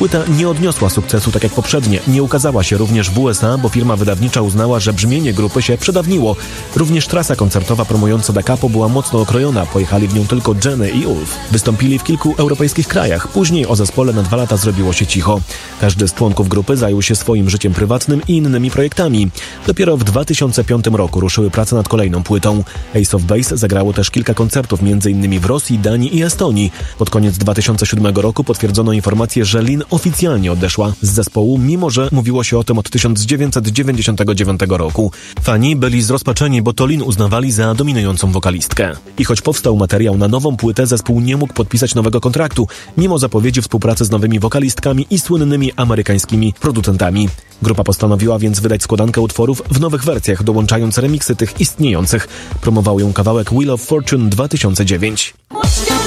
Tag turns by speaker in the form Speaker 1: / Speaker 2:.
Speaker 1: Płyta nie odniosła sukcesu tak jak poprzednie. Nie ukazała się również w USA, bo firma wydawnicza uznała, że brzmienie grupy się przedawniło. Również trasa koncertowa promująca Da Capo była mocno okrojona. Pojechali w nią tylko Jenny i Ulf. Wystąpili w kilku europejskich krajach. Później o zespole na 2 lata zrobiło się cicho. Każdy z członków grupy zajął się swoim życiem prywatnym i innymi projektami. Dopiero w 2005 roku ruszyły prace nad kolejną płytą. Ace of Base zagrało też kilka koncertów, m.in. w Rosji, Danii i Estonii. Pod koniec 2007 roku potwierdzono informację, że Lynn oficjalnie odeszła z zespołu, mimo że mówiło się o tym od 1999 roku. Fani byli zrozpaczeni, bo to Lynn uznawali za dominującą wokalistkę. I choć powstał materiał na nową płytę, zespół nie mógł podpisać nowego kontraktu, mimo zapowiedzi współpracy z nowymi wokalistkami i słynnymi amerykańskimi producentami. Grupa postanowiła więc wydać składankę utworów w nowych wersjach, dołączając remiksy tych istniejących. Promował ją kawałek Wheel of Fortune 2009.